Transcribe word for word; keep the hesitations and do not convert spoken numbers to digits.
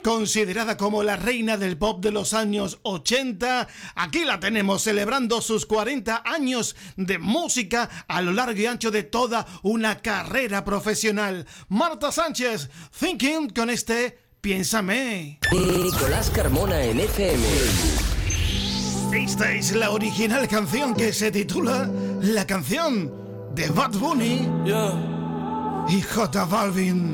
considerada como la reina del pop de los años ochenta. Aquí la tenemos celebrando sus cuarenta años de música a lo largo y ancho de toda una carrera profesional. Marta Sánchez, Thinking, con este Piénsame. Nicolás Carmona en F M. Esta es la original canción que se titula La canción de Bad Bunny Yeah. y J Balvin.